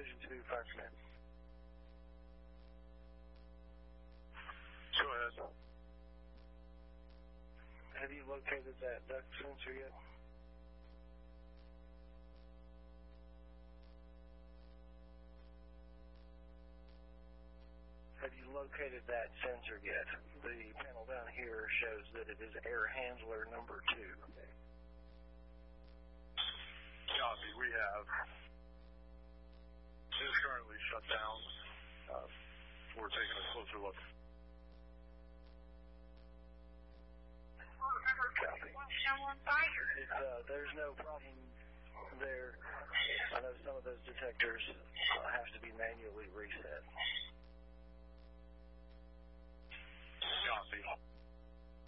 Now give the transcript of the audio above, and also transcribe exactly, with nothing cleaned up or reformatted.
Division two, Fire Command. Go ahead. Have you located that duct sensor yet? Have you located that sensor yet? The panel down here shows that it is air handler number two. Copy, we have. It is currently shut down. Uh, we're taking a closer look. Copy. It's, uh, there's no problem there. I know some of those detectors uh, have to be manually reset. Copy.